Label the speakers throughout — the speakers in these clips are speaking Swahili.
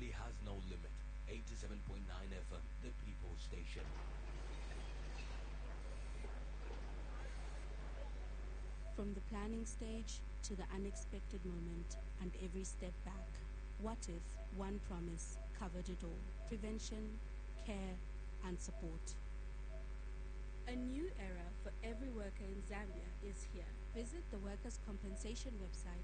Speaker 1: simply has no limit. 87.9 FM, the People's Station.
Speaker 2: From the planning stage to the unexpected moment and every step back, what if one promise covered it all? Prevention, care, and support. A new era for every worker in Zambia is here. Visit the Workers' Compensation website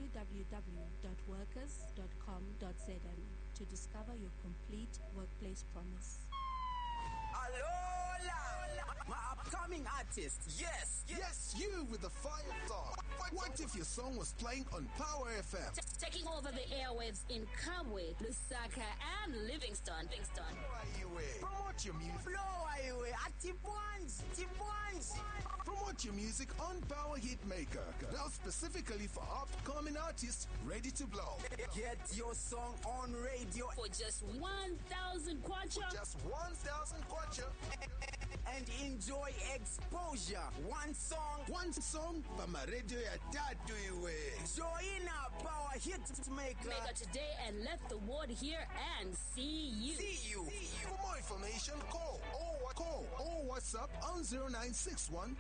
Speaker 2: www.workers.com.zm to discover your complete workplace promise.
Speaker 3: Alola! My upcoming artist.
Speaker 4: Yes, you with the fire song. What if your song was playing on Power FM?
Speaker 5: Taking over the airwaves in Kabwe, Lusaka, and Livingston.
Speaker 4: Promote your music. Promote your music on Power Hitmaker. Built specifically for upcoming artists ready to blow.
Speaker 3: Get your song on radio
Speaker 5: For just 1,000 kwacha.
Speaker 4: Just 1,000 kwacha.
Speaker 3: and enjoy exposure. One song from a radio ya tatu iwe. Join our Power Hitmaker.
Speaker 5: Make it today and let the world hear and see you.
Speaker 4: For more information, call or WhatsApp on 0961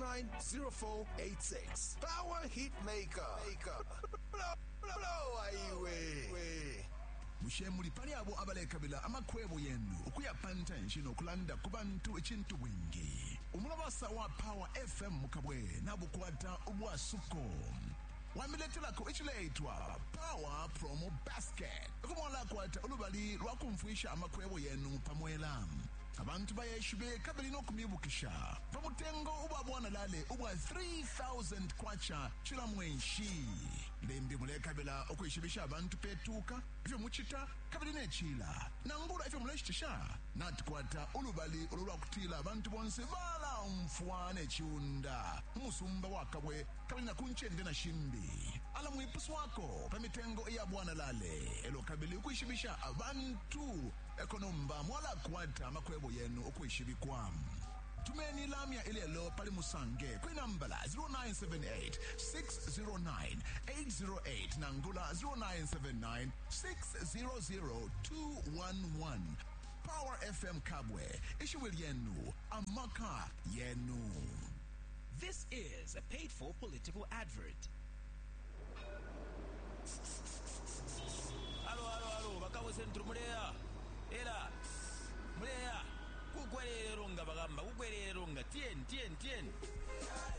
Speaker 4: 690486. Power Hitmaker. Blow iwe.
Speaker 6: Mushemuli pali abo abalekabila amakwebo yenu okuyapanta nshino kulanda kubantu ekintu bwingi umulabasa wa Power FM mukabwe nabukwata obwasuko wamiletelako ekileetwa Power Promo Basket okumwala kwata olubali lwakumfuisha amakwebo yenu pamwela abantu bayeshube kabili nokumibukisha pamutengo ubabwana lale ubwa 3,000 kwacha chila mwenshi lembi mulekabila okwishibisha abantu petuka ifyo muchita kabili nechila nangula ifyo muleshitisha natikwata ulubali olulwa kutila abantu bonse bala umfwane chiunda musumba wakabwe kabili na kunchende na shimbi ala mwipusu wako pamitengo iya bwana lale elo kabili ukwishibisha abantu ekonomba mwala kwata makwebo yenu okwishibikwa tumeni lamya ilelo pali musange kwe nambala 0978 609 808 nangula 0979 600 211 Power FM Kabwe ishiwili yenu amaka yenu.
Speaker 7: This is a paid-for political advert. Alo, bakawe sentru mulea. Era, mulea. Kukwerere runga bagamba, kukwerere runga. Tien.